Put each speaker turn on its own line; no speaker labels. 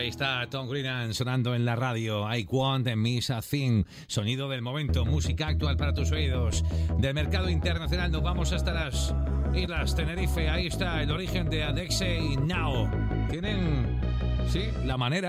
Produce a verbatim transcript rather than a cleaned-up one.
Ahí está Tom Grennan sonando en la radio. I Want and Miss a Thing. Sonido del momento, música actual para tus oídos. Del mercado internacional nos vamos hasta las Islas Tenerife. Ahí está el origen de Adexe y Now. Tienen, sí, la manera